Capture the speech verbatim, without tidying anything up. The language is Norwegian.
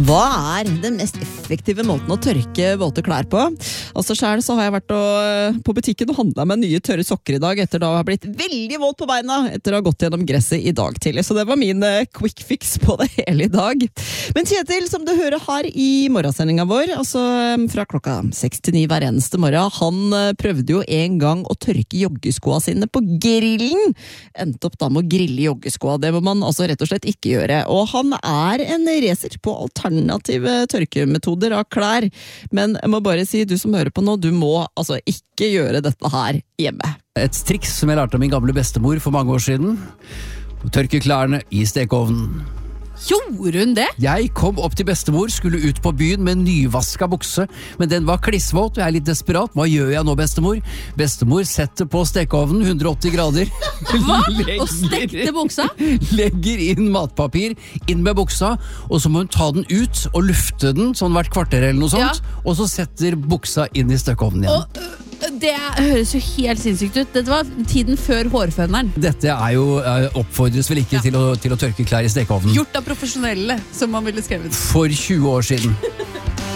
Hva er den mest effektive måten å tørke våte klær på? Altså selv så har jeg vært og, på butikken og handlet med nye tørre sokker i dag etter da å ha blitt veldig våt på beina etter å ha gått gjennom gresset i dag tidlig. Så det var min uh, quick fix på det hele i dag. Men Kjetil, som du hører her i morgensendingen vår, altså fra klokka seks til ni hver eneste morgen, han uh, prøvde jo en gang å tørke joggeskoene sine på grillen. Endte opp da med å grille joggeskoene. Det må man altså rett og slett ikke gjøre. Og han er en racer på alternative tørkemetoder av klær. Men jeg må bare si, du som hører på nå, du må altså ikke gjøre dette her hjemme. Et triks som jeg lærte av min gamle bestemor for mange år siden. Tørke klærne i stekeovnen. Gjorde hun det? Jeg kom opp til bestemor, skulle ut på byen med en nyvaska bukse, men den var klissvåt, og jeg er litt desperat. Hva gjør jeg nå, bestemor? Bestemor setter på stekeovnen, hundre og åtti grader. Hva? Og stekte buksa? Legger inn matpapir, inn med buksa, og så må hun ta den ut og lufte den, sånn hvert kvarter eller noe sånt, ja. Og så setter buksa inn i stekeovnen igjen. Og det høres jo helt sinnssykt ut. Dette var tiden før hårføneren. Dette er jo oppfordres vel ikke ja. til, å, til å tørke klær i stekeovnen. Gjort av profesjonelle, som man ville skrevet. For tjue år siden.